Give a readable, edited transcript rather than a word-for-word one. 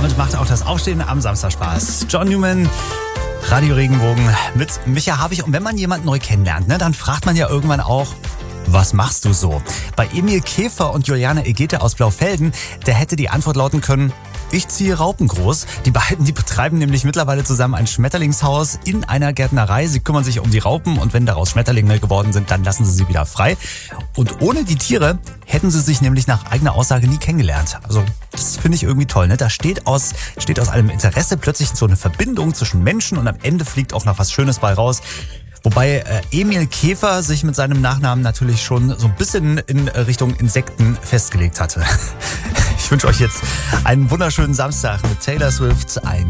damit macht auch das Aufstehen am Samstag Spaß. John Newman, Radio Regenbogen mit Micha Habich. Und wenn man jemanden neu kennenlernt, ne, dann fragt man ja irgendwann auch, was machst du so? Bei Emil Käfer und Juliane Egete aus Blaufelden, der hätte die Antwort lauten können, ich ziehe Raupen groß. Die beiden, die betreiben nämlich mittlerweile zusammen ein Schmetterlingshaus in einer Gärtnerei. Sie kümmern sich um die Raupen und wenn daraus Schmetterlinge geworden sind, dann lassen sie wieder frei. Und ohne die Tiere hätten sie sich nämlich nach eigener Aussage nie kennengelernt. Also das finde ich irgendwie toll, ne? Da steht aus einem Interesse plötzlich so eine Verbindung zwischen Menschen und am Ende fliegt auch noch was Schönes bei raus. Wobei Emil Käfer sich mit seinem Nachnamen natürlich schon so ein bisschen in Richtung Insekten festgelegt hatte. Ich wünsche euch jetzt einen wunderschönen Samstag mit Taylor Swift. Ein